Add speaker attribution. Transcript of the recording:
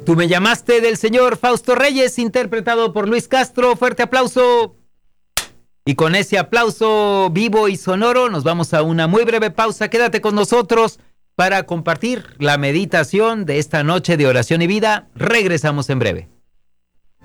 Speaker 1: Tú me llamaste del señor Fausto Reyes, interpretado por Luis Castro. Fuerte aplauso. Y con ese aplauso vivo y sonoro nos vamos a una muy breve pausa. Quédate con nosotros para compartir la meditación de esta noche de oración y vida. Regresamos en breve.